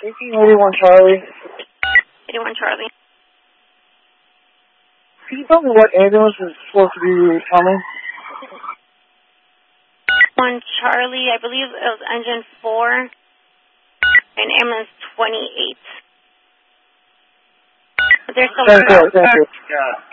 81 Charlie. 81 Charlie. Can you tell me what ambulance is supposed to be coming? 1 Charlie, I believe it was engine 4 and ambulance 28. But there's still... Thank you.